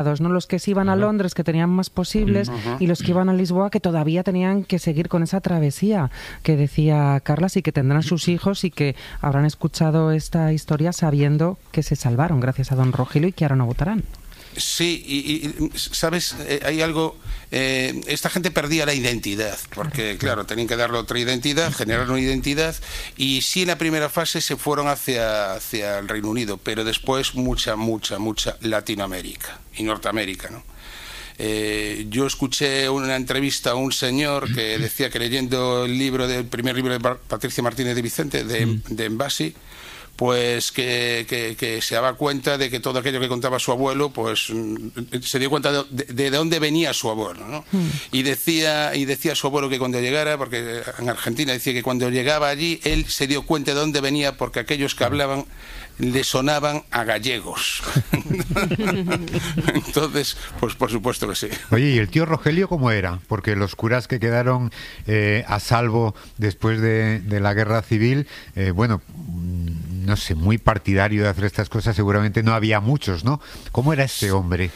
¿no? Los que se iban a Londres, que tenían más posibles, y los que iban a Lisboa, que todavía tenían que seguir con esa travesía que decía Carlas, y que tendrán sus hijos y que habrán escuchado esta historia sabiendo que se salvaron gracias a don Rogelio y que ahora no votarán. Sí, y ¿sabes? Hay algo... esta gente perdía la identidad, porque claro, tenían que darle otra identidad, generar una identidad, y sí en la primera fase se fueron hacia el Reino Unido, pero después mucha Latinoamérica y Norteamérica, ¿no? Yo escuché una entrevista a un señor que decía que leyendo el primer libro de Patricia Martínez de Vicente, de Envasi, pues que se daba cuenta de que todo aquello que contaba su abuelo, pues se dio cuenta de dónde venía su abuelo, ¿no? Y decía su abuelo que cuando llegara, porque en Argentina decía que cuando llegaba allí él se dio cuenta de dónde venía, porque aquellos que hablaban le sonaban a gallegos. Entonces, pues por supuesto que sí. Oye, ¿y el tío Rogelio cómo era? Porque los curas que quedaron a salvo después de la guerra civil, bueno, no sé, muy partidario de hacer estas cosas, seguramente no había muchos, ¿no? ¿Cómo era este hombre?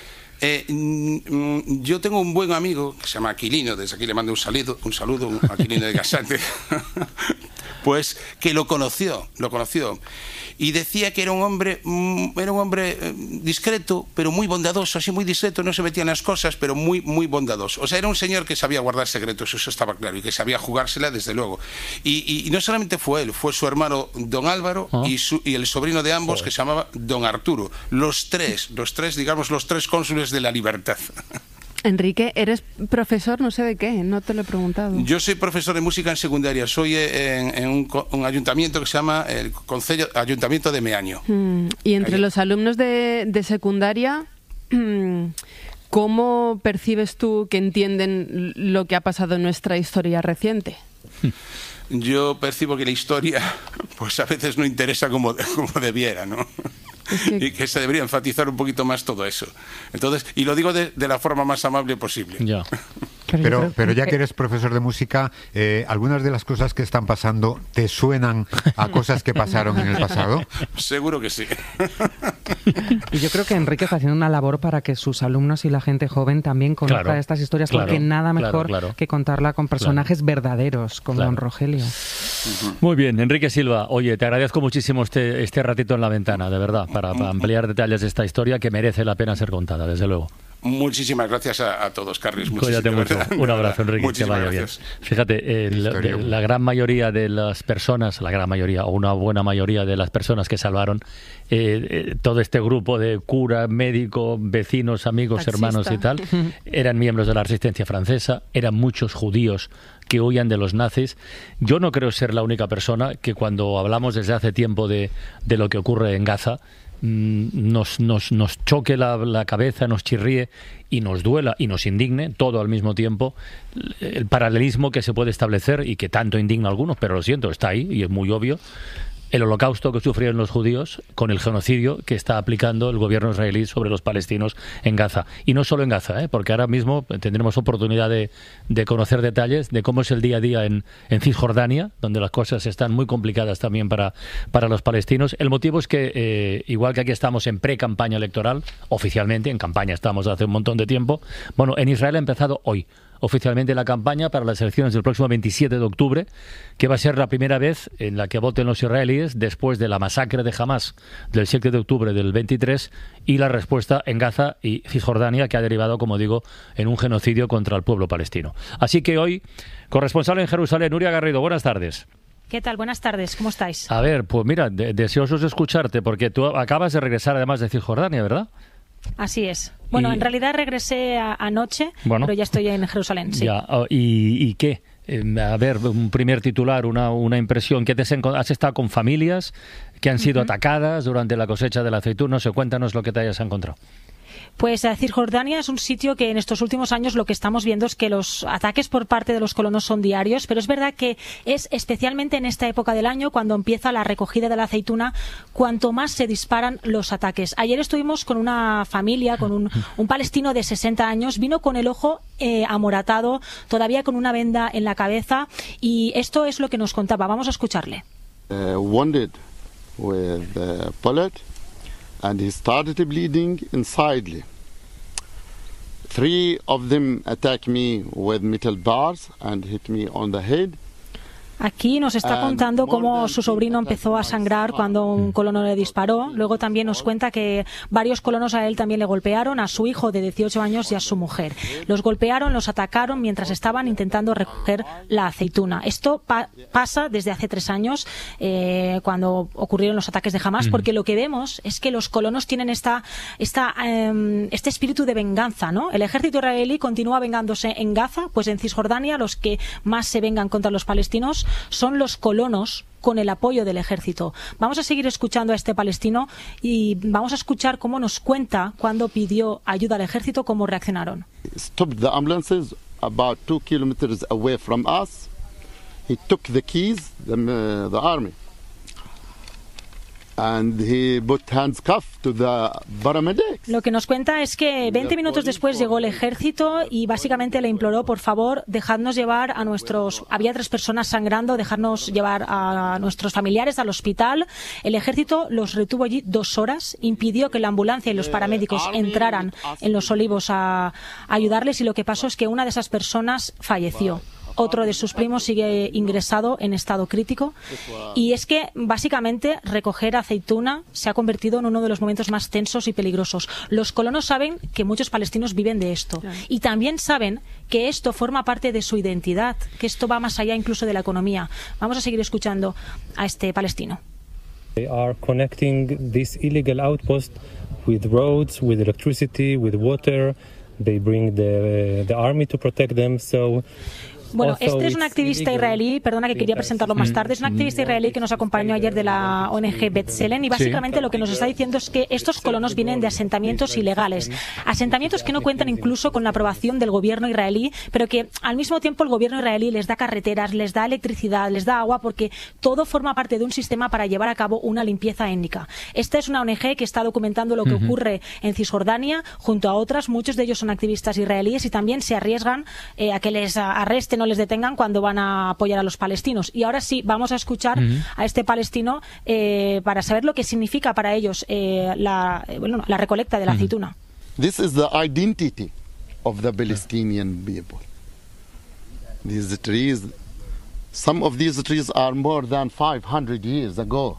Yo tengo un buen amigo que se llama Aquilino, desde aquí le mando un saludo, Aquilino de Casante, pues que lo conoció, y decía que era un hombre discreto, pero muy bondadoso, así muy discreto, no se metía en las cosas, pero muy bondadoso. O sea, era un señor que sabía guardar secretos, eso estaba claro, y que sabía jugársela desde luego. Y no solamente fue él, fue su hermano don Álvaro y el sobrino de ambos, que se llamaba don Arturo. Los tres, digamos, los tres cónsules de la libertad. Enrique, eres profesor, no sé de qué, no te lo he preguntado. Yo soy profesor de música en secundaria, soy en un ayuntamiento que se llama el Ayuntamiento de Meaño. Y entre los alumnos de secundaria, ¿cómo percibes tú que entienden lo que ha pasado en nuestra historia reciente? Yo percibo que la historia, pues a veces no interesa como debiera, ¿no? Y que se debería enfatizar un poquito más todo eso. Entonces, y lo digo de la forma más amable posible. Ya. Pero ya que eres profesor de música, ¿algunas de las cosas que están pasando te suenan a cosas que pasaron en el pasado? Seguro que sí. Y yo creo que Enrique está haciendo una labor para que sus alumnos y la gente joven también conozca estas historias, porque nada mejor que contarla con personajes verdaderos, como don Rogelio. Muy bien, Enrique Silva, oye, te agradezco muchísimo este ratito en la ventana, de verdad, para ampliar detalles de esta historia que merece la pena ser contada, desde luego. Muchísimas gracias a todos, Carles. Cuídate mucho. Un abrazo, Enrique, que vaya bien. Fíjate, la gran mayoría de las personas, o una buena mayoría de las personas que salvaron, todo este grupo de cura, médico, vecinos, amigos, taxista, hermanos y tal, eran miembros de la resistencia francesa, eran muchos judíos que huían de los nazis. Yo no creo ser la única persona que cuando hablamos desde hace tiempo de lo que ocurre en Gaza, nos choque la cabeza, nos chirríe y nos duela y nos indigne todo al mismo tiempo el paralelismo que se puede establecer y que tanto indigna a algunos, pero lo siento, está ahí y es muy obvio. El holocausto que sufrieron los judíos con el genocidio que está aplicando el gobierno israelí sobre los palestinos en Gaza. Y no solo en Gaza, porque ahora mismo tendremos oportunidad de conocer detalles de cómo es el día a día en Cisjordania, donde las cosas están muy complicadas también para los palestinos. El motivo es que, igual que aquí estamos en pre-campaña electoral, oficialmente, en campaña estamos hace un montón de tiempo, bueno, en Israel ha empezado hoy oficialmente la campaña para las elecciones del próximo 27 de octubre, que va a ser la primera vez en la que voten los israelíes después de la masacre de Hamás del 7 de octubre del 23 y la respuesta en Gaza y Cisjordania, que ha derivado, como digo, en un genocidio contra el pueblo palestino. Así que hoy, corresponsal en Jerusalén, Nuria Garrido, buenas tardes. ¿Qué tal? Buenas tardes, ¿cómo estáis? A ver, pues mira, deseosos de escucharte, porque tú acabas de regresar además de Cisjordania, ¿verdad? Así es. Bueno, en realidad regresé anoche, pero ya estoy en Jerusalén, sí. Ya, ¿y qué? A ver, un primer titular, una impresión. ¿Has estado con familias que han sido atacadas durante la cosecha de la aceituna? No sé, cuéntanos lo que te hayas encontrado. Pues Cisjordania es un sitio que en estos últimos años lo que estamos viendo es que los ataques por parte de los colonos son diarios, pero es verdad que es especialmente en esta época del año, cuando empieza la recogida de la aceituna, cuanto más se disparan los ataques. Ayer estuvimos con una familia, con un palestino de 60 años, vino con el ojo amoratado, todavía con una venda en la cabeza, y esto es lo que nos contaba. Vamos a escucharle. Wounded with a bullet. And he started bleeding insidely. 3 of them attacked me with metal bars and hit me on the head. Aquí nos está contando cómo su sobrino empezó a sangrar cuando un colono le disparó. Luego también nos cuenta que varios colonos a él también le golpearon, a su hijo de 18 años y a su mujer. Los golpearon, los atacaron mientras estaban intentando recoger la aceituna. Esto pasa desde hace 3 años, cuando ocurrieron los ataques de Hamas, porque lo que vemos es que los colonos tienen este espíritu de venganza, ¿no? El ejército israelí continúa vengándose en Gaza, pues en Cisjordania los que más se vengan contra los palestinos son los colonos con el apoyo del ejército. Vamos a seguir escuchando a este palestino y vamos a escuchar cómo nos cuenta cuando pidió ayuda al ejército, cómo reaccionaron. Stopped the ambulances about 2 kilometers away from us. He took the keys, the army, and he put handcuffs to the paramedics. Lo que nos cuenta es que 20 minutos después llegó el ejército y básicamente le imploró, por favor, dejadnos llevar a nuestros... Había 3 personas sangrando, dejarnos llevar a nuestros familiares al hospital. El ejército los retuvo allí 2 horas, impidió que la ambulancia y los paramédicos entraran en Los Olivos a ayudarles, y lo que pasó es que una de esas personas falleció. Otro de sus primos sigue ingresado en estado crítico. Y es que, básicamente, recoger aceituna se ha convertido en uno de los momentos más tensos y peligrosos. Los colonos saben que muchos palestinos viven de esto. Y también saben que esto forma parte de su identidad, que esto va más allá incluso de la economía. Vamos a seguir escuchando a este palestino. They are connecting this illegal outpost with roads, with electricity, with water. They bring the army to protect them. Bueno, este es un activista israelí, perdona que quería presentarlo más tarde, es un activista israelí que nos acompañó ayer de la ONG B'Tselem, y básicamente lo que nos está diciendo es que estos colonos vienen de asentamientos ilegales, asentamientos que no cuentan incluso con la aprobación del gobierno israelí, pero que al mismo tiempo el gobierno israelí les da carreteras, les da electricidad, les da agua, porque todo forma parte de un sistema para llevar a cabo una limpieza étnica. Esta es una ONG que está documentando lo que ocurre en Cisjordania junto a otras. Muchos de ellos son activistas israelíes y también se arriesgan a que les arresten o les detengan cuando van a apoyar a los palestinos. Y ahora sí, vamos a escuchar a este palestino para saber lo que significa para ellos la recolecta de la aceituna. This is the identity of the Palestinian people. These trees, some of these trees are more than 500 years ago.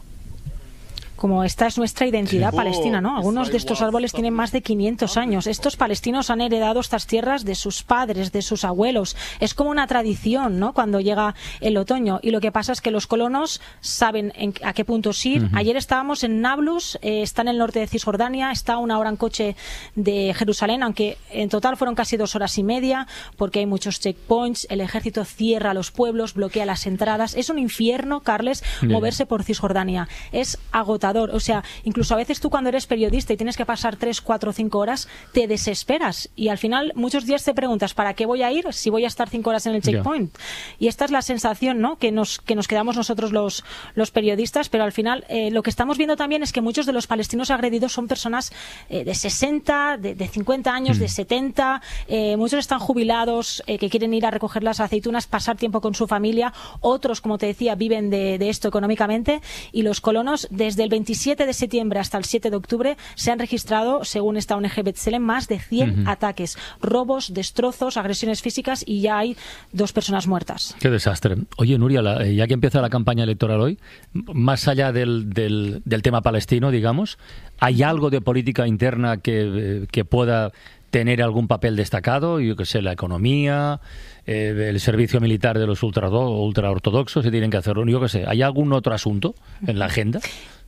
Como esta es nuestra identidad palestina, ¿no? Algunos de estos árboles tienen más de 500 años. Estos palestinos han heredado estas tierras de sus padres, de sus abuelos. Es como una tradición, ¿no? Cuando llega el otoño. Y lo que pasa es que los colonos saben a qué puntos ir. Ayer estábamos en Nablus, está en el norte de Cisjordania, está a 1 hora en coche de Jerusalén, aunque en total fueron casi 2 horas y media, porque hay muchos checkpoints, el ejército cierra los pueblos, bloquea las entradas. Es un infierno, Carles, moverse por Cisjordania. Es agotador. O sea, incluso a veces tú cuando eres periodista y tienes que pasar 3, 4, 5 horas, te desesperas. Y al final muchos días te preguntas, ¿para qué voy a ir si voy a estar 5 horas en el checkpoint? Y esta es la sensación, ¿no?, que nos quedamos nosotros los periodistas, pero al final lo que estamos viendo también es que muchos de los palestinos agredidos son personas de 60, de 50 años, de 70, muchos están jubilados, que quieren ir a recoger las aceitunas, pasar tiempo con su familia. Otros, como te decía, viven de esto económicamente. Y los colonos, desde el 27 de septiembre hasta el 7 de octubre, se han registrado, según esta ONG B'Tselem, más de 100 ataques, robos, destrozos, agresiones físicas, y ya hay 2 personas muertas. Qué desastre. Oye, Nuria, ya que empieza la campaña electoral hoy, más allá del tema palestino, digamos, ¿hay algo de política interna que pueda tener algún papel destacado? Yo que sé, la economía, el servicio militar de los ultraortodoxos, se tienen que hacerlo. Yo que sé, ¿hay algún otro asunto en la agenda?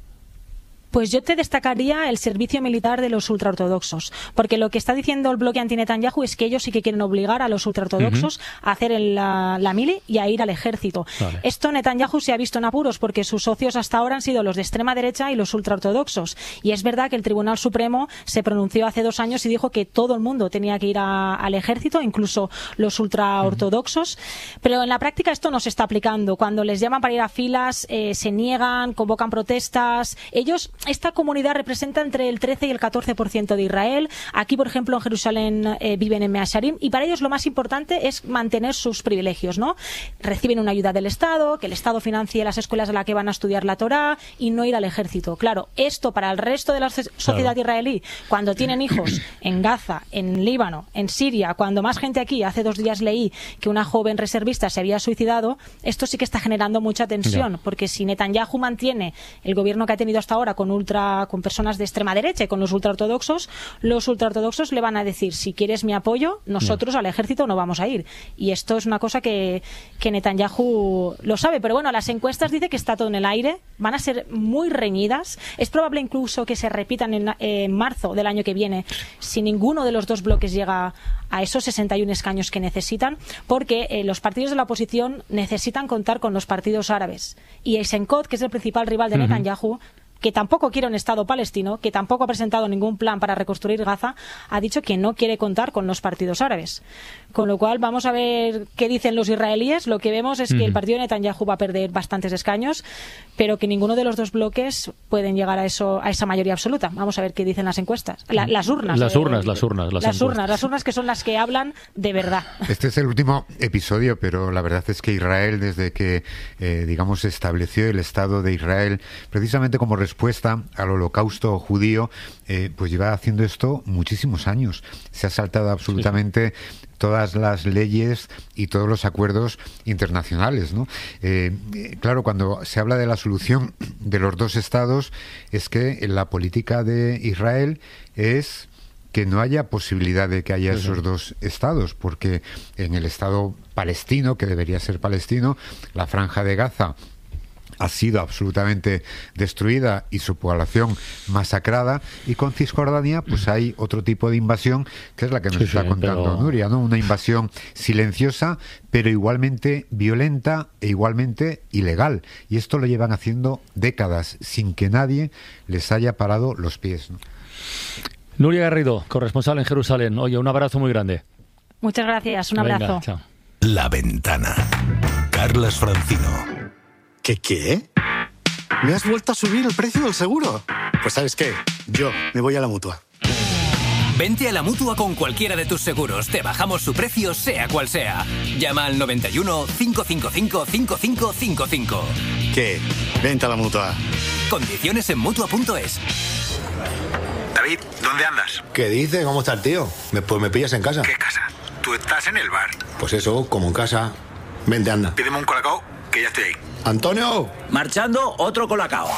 Pues yo te destacaría el servicio militar de los ultraortodoxos, porque lo que está diciendo el bloque anti-Netanyahu es que ellos sí que quieren obligar a los ultraortodoxos a hacer la mili y a ir al ejército. Vale. Esto Netanyahu se ha visto en apuros porque sus socios hasta ahora han sido los de extrema derecha y los ultraortodoxos. Y es verdad que el Tribunal Supremo se pronunció hace 2 años y dijo que todo el mundo tenía que ir al ejército, incluso los ultraortodoxos. Pero en la práctica esto no se está aplicando. Cuando les llaman para ir a filas, se niegan, convocan protestas. Ellos esta comunidad representa entre el 13 y el 14% de Israel. Aquí, por ejemplo, en Jerusalén viven en Mea Shearim, y para ellos lo más importante es mantener sus privilegios, ¿no? Reciben una ayuda del Estado, que el Estado financie las escuelas a las que van a estudiar la Torá y no ir al ejército. Claro, esto para el resto de la sociedad israelí, cuando tienen hijos en Gaza, en Líbano, en Siria, cuando más gente aquí, hace 2 días leí que una joven reservista se había suicidado, esto sí que está generando mucha tensión, porque si Netanyahu mantiene el gobierno que ha tenido hasta ahora con personas de extrema derecha y con los ultraortodoxos le van a decir, si quieres mi apoyo, nosotros al ejército no vamos a ir. Y esto es una cosa que Netanyahu lo sabe, pero bueno, las encuestas dicen que está todo en el aire, van a ser muy reñidas, es probable incluso que se repitan en marzo del año que viene, si ninguno de los dos bloques llega a esos 61 escaños que necesitan, porque los partidos de la oposición necesitan contar con los partidos árabes. Y Eisenkot, que es el principal rival de Netanyahu, que tampoco quiere un Estado palestino, que tampoco ha presentado ningún plan para reconstruir Gaza, ha dicho que no quiere contar con los partidos árabes. Con lo cual, vamos a ver qué dicen los israelíes. Lo que vemos es que el partido de Netanyahu va a perder bastantes escaños, pero que ninguno de los dos bloques pueden llegar a esa mayoría absoluta. Vamos a ver qué dicen las encuestas. Las urnas. Las urnas que son las que hablan de verdad. Este es el último episodio, pero la verdad es que Israel, desde que, se estableció el Estado de Israel, precisamente como respuesta al holocausto judío, pues lleva haciendo esto muchísimos años. Se ha saltado absolutamente todas las leyes y todos los acuerdos internacionales, ¿no? Claro, cuando se habla de la solución de los dos estados, es que la política de Israel es que no haya posibilidad de que haya esos dos estados, porque en el Estado palestino, que debería ser palestino, la Franja de Gaza ha sido absolutamente destruida y su población masacrada, y con Cisjordania pues hay otro tipo de invasión, que es la que nos está contando Nuria, ¿no? Una invasión silenciosa, pero igualmente violenta e igualmente ilegal, y esto lo llevan haciendo décadas sin que nadie les haya parado los pies, ¿no? Nuria Garrido, corresponsal en Jerusalén. Oye, un abrazo muy grande. Muchas gracias, un abrazo. Venga, chao. La Ventana. Carlas Francino. ¿Qué? ¿Me has vuelto a subir el precio del seguro? Pues ¿sabes qué? Yo me voy a la Mutua. Vente a la Mutua con cualquiera de tus seguros. Te bajamos su precio, sea cual sea. Llama al 91 555 5555. ¿Qué? Vente a la Mutua. Condiciones en Mutua.es. David, ¿dónde andas? ¿Qué dices? ¿Cómo está el tío? Pues me pillas en casa. ¿Qué casa? Tú estás en el bar. Pues eso, como en casa. Vente, anda. Pídeme un colacao, que ya estoy ahí. ¡Antonio! Marchando, otro colacao.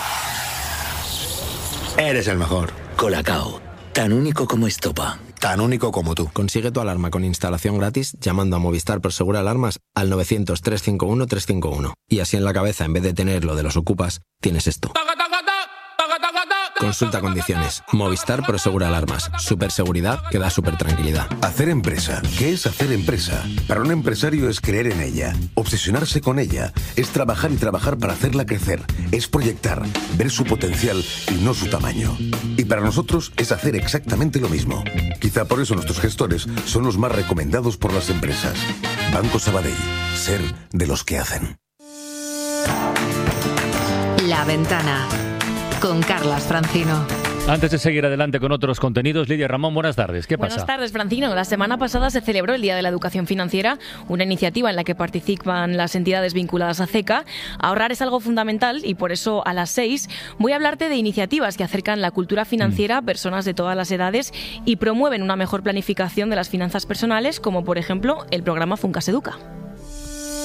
Eres el mejor. Colacao, tan único como estopa. Tan único como tú. Consigue tu alarma con instalación gratis llamando a Movistar Prosegur Alarmas al 900-351-351. Y así en la cabeza, en vez de tener lo de los ocupas, tienes esto. Consulta condiciones. Movistar Prosegur Alarmas. Superseguridad que da super tranquilidad. Hacer empresa. ¿Qué es hacer empresa? Para un empresario es creer en ella, obsesionarse con ella, es trabajar y trabajar para hacerla crecer, es proyectar, ver su potencial y no su tamaño. Y para nosotros es hacer exactamente lo mismo. Quizá por eso nuestros gestores son los más recomendados por las empresas. Banco Sabadell. Ser de los que hacen. La Ventana. Con Carlas Francino. Antes de seguir adelante con otros contenidos, Lidia Ramón, buenas tardes. ¿Qué pasa? Buenas tardes, Francino. La semana pasada se celebró el Día de la Educación Financiera, una iniciativa en la que participan las entidades vinculadas a CECA. Ahorrar es algo fundamental y por eso a las 6 voy a hablarte de iniciativas que acercan la cultura financiera a personas de todas las edades y promueven una mejor planificación de las finanzas personales, como por ejemplo el programa Funcas Educa.